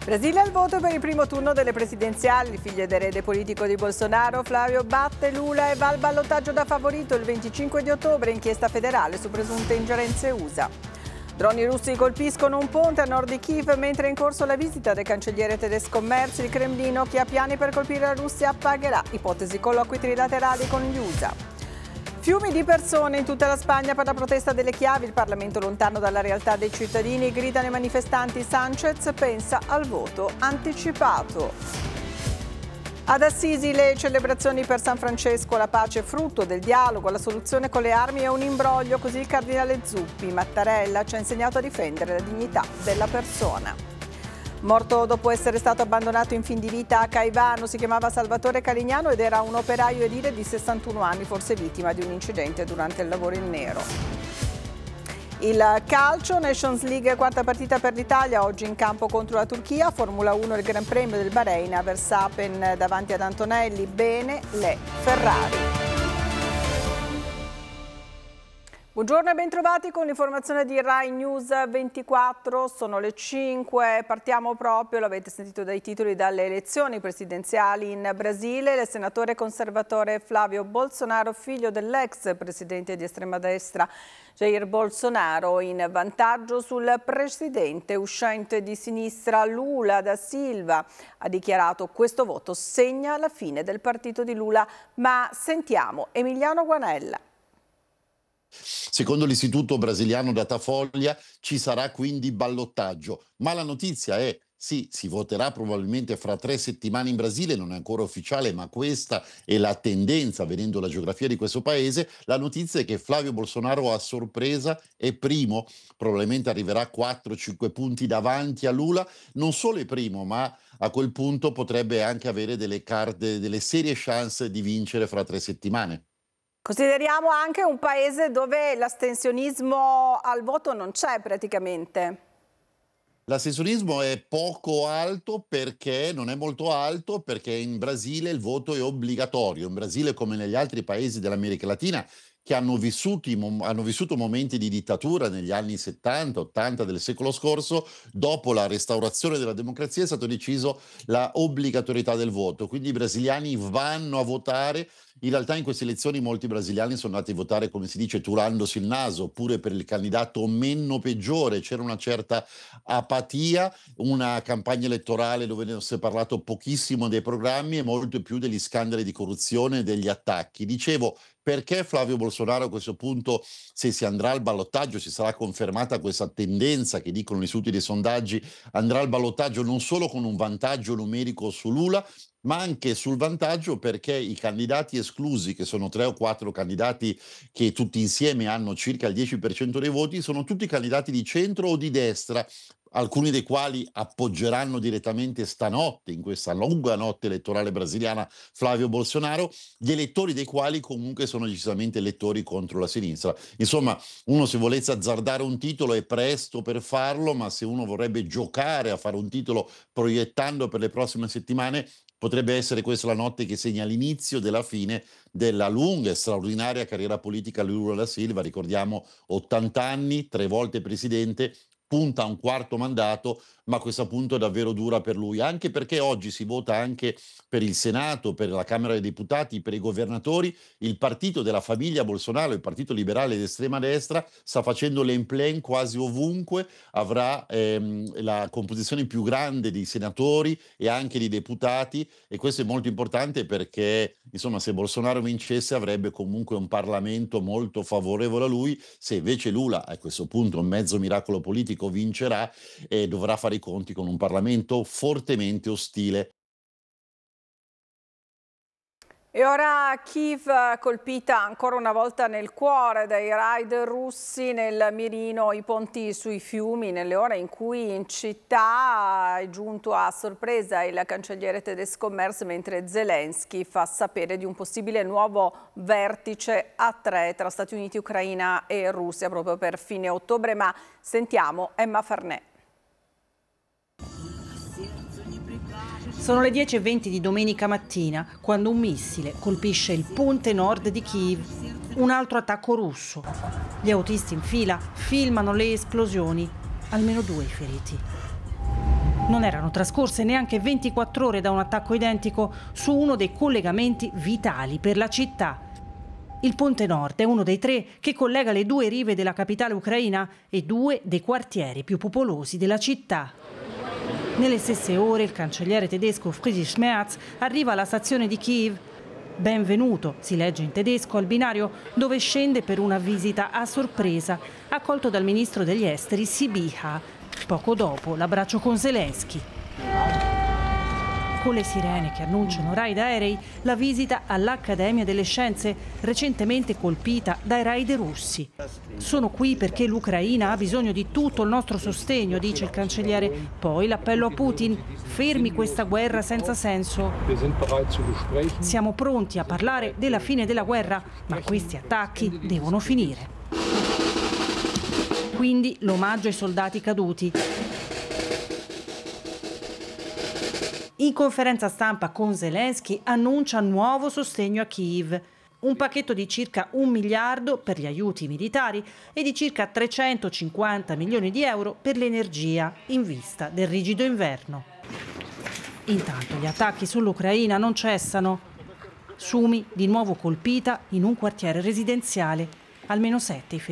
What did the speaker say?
Brasile al voto per il primo turno delle presidenziali. Il figlio ed erede politico di Bolsonaro, Flávio, batte Lula e va al ballottaggio da favorito il 25 di ottobre, inchiesta federale su presunte ingerenze USA. Droni russi colpiscono un ponte a nord di Kiev mentre è in corso la visita del cancelliere tedesco Merz. Il Cremlino, chi ha piani per colpire la Russia pagherà. Ipotesi colloqui trilaterali con gli USA. Fiumi di persone in tutta la Spagna per la protesta delle chiavi, il Parlamento lontano dalla realtà dei cittadini, gridano i manifestanti. Sánchez pensa al voto anticipato. Ad Assisi le celebrazioni per San Francesco, la pace è frutto del dialogo, la soluzione con le armi è un imbroglio, così il cardinale Zuppi. Mattarella ci ha insegnato a difendere la dignità della persona. Morto dopo essere stato abbandonato in fin di vita a Caivano, si chiamava Salvatore Calignano ed era un operaio edile di 61 anni, forse vittima di un incidente durante il lavoro in nero. Il calcio, Nations League, quarta partita per l'Italia, oggi in campo contro la Turchia. Formula 1, il Gran Premio del Bahrain, a Verstappen davanti ad Antonelli, bene le Ferrari. Buongiorno e bentrovati con l'informazione di Rai News 24, sono le 5, partiamo proprio, l'avete sentito dai titoli, dalle elezioni presidenziali in Brasile. Il senatore conservatore Flávio Bolsonaro, figlio dell'ex presidente di estrema destra Jair Bolsonaro, in vantaggio sul presidente uscente di sinistra Lula da Silva. Ha dichiarato: questo voto segna la fine del partito di Lula. Ma sentiamo Emiliano Guanella. Secondo l'istituto brasiliano Datafolha ci sarà quindi ballottaggio, ma la notizia è: sì, si voterà probabilmente fra 3 settimane in Brasile, non è ancora ufficiale, ma questa è la tendenza, vedendo la geografia di questo paese. La notizia è che Flávio Bolsonaro a sorpresa è primo, probabilmente arriverà 4-5 punti davanti a Lula, non solo è primo, ma a quel punto potrebbe anche avere delle carte, delle serie chance di vincere fra 3 settimane. Consideriamo anche un paese dove l'astensionismo al voto non c'è praticamente. L'astensionismo è poco alto perché non è molto alto perché in Brasile il voto è obbligatorio. In Brasile, come negli altri paesi dell'America Latina che hanno vissuto momenti di dittatura negli anni 70-80 del secolo scorso, dopo la restaurazione della democrazia è stato deciso la obbligatorietà del voto. Quindi i brasiliani vanno a votare. In realtà in queste elezioni molti brasiliani sono andati a votare, come si dice, turandosi il naso, oppure per il candidato meno peggiore. C'era una certa apatia, una campagna elettorale dove ne si è parlato pochissimo dei programmi e molto più degli scandali di corruzione e degli attacchi. Dicevo, perché Flávio Bolsonaro a questo punto, se si andrà al ballottaggio, si sarà confermata questa tendenza che dicono gli istituti dei sondaggi, andrà al ballottaggio non solo con un vantaggio numerico su Lula, ma anche sul vantaggio perché i candidati esclusi, che sono 3 o 4 candidati che tutti insieme hanno circa il 10% dei voti, sono tutti candidati di centro o di destra, alcuni dei quali appoggeranno direttamente stanotte, in questa lunga notte elettorale brasiliana, Flávio Bolsonaro, gli elettori dei quali comunque sono decisamente elettori contro la sinistra. Insomma, uno se volesse azzardare un titolo è presto per farlo, ma se uno vorrebbe giocare a fare un titolo proiettando per le prossime settimane, potrebbe essere questa la notte che segna l'inizio della fine della lunga e straordinaria carriera politica di Lula da Silva. Ricordiamo 80 anni, 3 volte presidente, punta a un quarto mandato, ma questo appunto è davvero dura per lui, anche perché oggi si vota anche per il Senato, per la Camera dei Deputati, per i governatori. Il partito della famiglia Bolsonaro, il partito liberale d'estrema destra, sta facendo l'en-plein quasi ovunque, avrà la composizione più grande di senatori e anche di deputati, e questo è molto importante perché, insomma, se Bolsonaro vincesse avrebbe comunque un Parlamento molto favorevole a lui. Se invece Lula, a questo punto un mezzo miracolo politico, vincerà e dovrà fare i conti con un Parlamento fortemente ostile. E ora Kiev colpita ancora una volta nel cuore dai raid russi, nel mirino i ponti sui fiumi, nelle ore in cui in città è giunto a sorpresa il cancelliere tedesco Merz, mentre Zelensky fa sapere di un possibile nuovo vertice a 3 tra Stati Uniti, Ucraina e Russia proprio per fine ottobre. Ma sentiamo Emma Farnè. Sono le 10:20 di domenica mattina quando un missile colpisce il ponte nord di Kiev. Un altro attacco russo. Gli autisti in fila filmano le esplosioni, almeno 2 feriti. Non erano trascorse neanche 24 ore da un attacco identico su uno dei collegamenti vitali per la città. Il Ponte Nord è uno dei 3 che collega le 2 rive della capitale ucraina e 2 dei quartieri più popolosi della città. Nelle stesse ore il cancelliere tedesco Friedrich Merz arriva alla stazione di Kiev. Benvenuto, si legge in tedesco, al binario dove scende per una visita a sorpresa, accolto dal ministro degli esteri Sybiha. Poco dopo l'abbraccio con Zelensky. Con le sirene che annunciano raid aerei, la visita all'Accademia delle Scienze, recentemente colpita dai raid russi. Sono qui perché l'Ucraina ha bisogno di tutto il nostro sostegno, dice il cancelliere. Poi l'appello a Putin: fermi questa guerra senza senso. Siamo pronti a parlare della fine della guerra, ma questi attacchi devono finire. Quindi l'omaggio ai soldati caduti. In conferenza stampa con Zelensky annuncia nuovo sostegno a Kiev. Un pacchetto di circa 1 miliardo per gli aiuti militari e di circa 350 milioni di euro per l'energia in vista del rigido inverno. Intanto gli attacchi sull'Ucraina non cessano. Sumi di nuovo colpita in un quartiere residenziale. Almeno 7 i feriti.